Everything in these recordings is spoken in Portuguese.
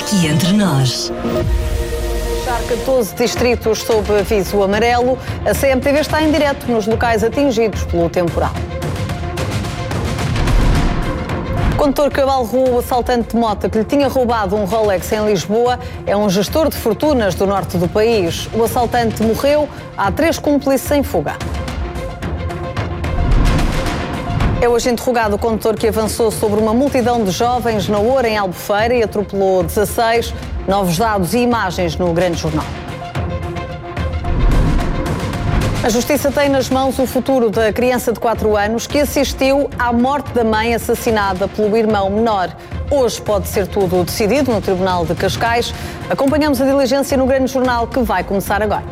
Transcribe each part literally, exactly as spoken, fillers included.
aqui entre nós. catorze distritos sob aviso amarelo. A C M T V está em direto nos locais atingidos pelo temporal. O condutor que abalroou o assaltante de moto que lhe tinha roubado um Rolex em Lisboa é um gestor de fortunas do norte do país. O assaltante morreu, há três cúmplices em fuga. É hoje interrogado o condutor que avançou sobre uma multidão de jovens na Oura, em Albufeira, e atropelou dezasseis. Novos dados e imagens no Grande Jornal. A Justiça tem nas mãos o futuro da criança de quatro anos que assistiu à morte da mãe assassinada pelo irmão menor. Hoje pode ser tudo decidido no Tribunal de Cascais. Acompanhamos a diligência no Grande Jornal, que vai começar agora.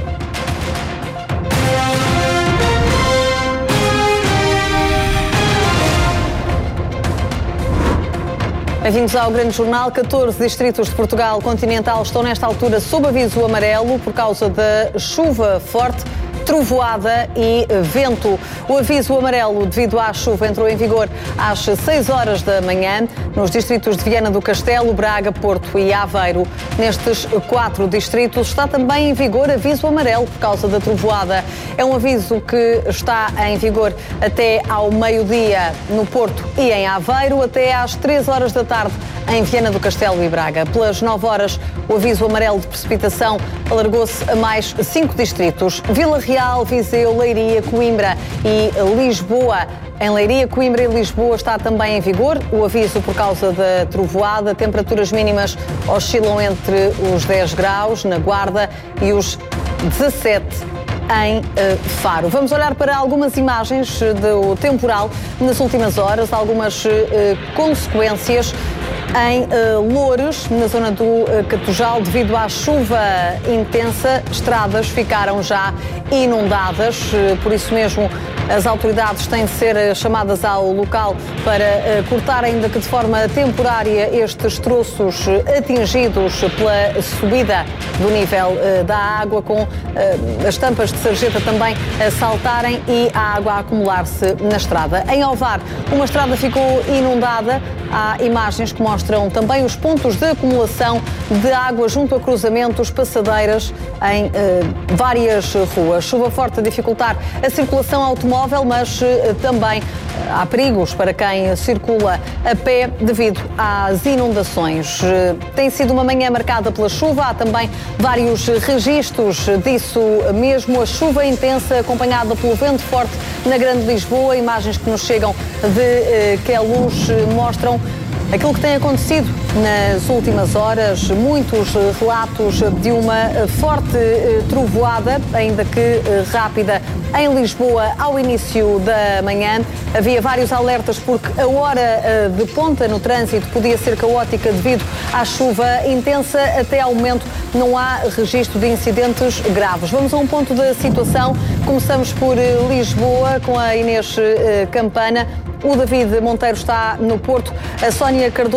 Bem-vindos ao Grande Jornal. catorze distritos de Portugal continental estão nesta altura sob aviso amarelo por causa da chuva forte, trovoada e vento. O aviso amarelo devido à chuva entrou em vigor às seis horas da manhã nos distritos de Viana do Castelo, Braga, Porto e Aveiro. Nestes quatro distritos está também em vigor aviso amarelo por causa da trovoada. É um aviso que está em vigor até ao meio-dia no Porto e em Aveiro, até às três horas da tarde em Viana do Castelo e Braga. Pelas nove horas, o aviso amarelo de precipitação alargou-se a mais cinco distritos: Vila Real, Viseu, Leiria, Coimbra e Lisboa. Em Leiria, Coimbra e Lisboa está também em vigor o aviso por causa da trovoada. Temperaturas mínimas oscilam entre os dez graus na Guarda e os dezassete em uh, Faro. Vamos olhar para algumas imagens do temporal nas últimas horas, algumas uh, consequências. Em uh, Loures, na zona do uh, Catujal, devido à chuva intensa, estradas ficaram já inundadas. Uh, por isso mesmo, as autoridades têm de ser uh, chamadas ao local para uh, cortar, ainda que de forma temporária, estes troços uh, atingidos pela subida do nível uh, da água, com uh, as tampas de sarjeta também a saltarem e a água a acumular-se na estrada. Em Ovar, uma estrada ficou inundada. Há imagens que mostram também os pontos de acumulação de água junto a cruzamentos, passadeiras em eh, várias ruas. Chuva forte a dificultar a circulação automóvel, mas eh, também eh, há perigos para quem circula a pé devido às inundações. Eh, tem sido uma manhã marcada pela chuva, há também vários registros disso mesmo. A chuva intensa acompanhada pelo vento forte na Grande Lisboa. Imagens que nos chegam de eh, Queluz eh, mostram aquilo que tem acontecido nas últimas horas. Muitos relatos de uma forte trovoada, ainda que rápida, em Lisboa ao início da manhã. Havia vários alertas porque a hora de ponta no trânsito podia ser caótica devido à chuva intensa. Até ao momento não há registro de incidentes graves. Vamos a um ponto da situação. Começamos por Lisboa com a Inês Campana. O David Monteiro está no Porto. A Sónia Cardoso